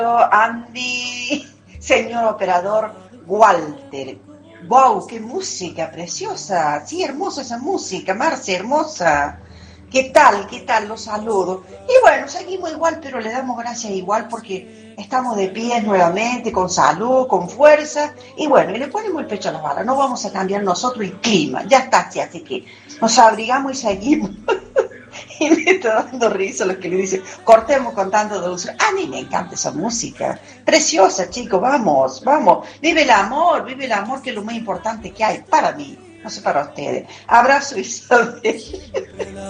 Andy, señor operador Walter. ¡Wow! ¡Qué música preciosa! Sí, hermosa esa música, Marce, hermosa. ¿Qué tal? ¿Qué tal? Los saludo. Y bueno, seguimos igual, pero le damos gracias igual porque estamos de pie nuevamente, con salud, con fuerza. Y bueno, y le ponemos el pecho a las balas. No vamos a cambiar nosotros el clima. Ya está, así que nos abrigamos y seguimos. Y me está dando risa lo que le dice, cortemos con tanto dulce. A mí me encanta esa música. Preciosa, chicos, vamos, vamos. Vive el amor que es lo más importante que hay para mí. No sé para ustedes. Abrazo, Isabel.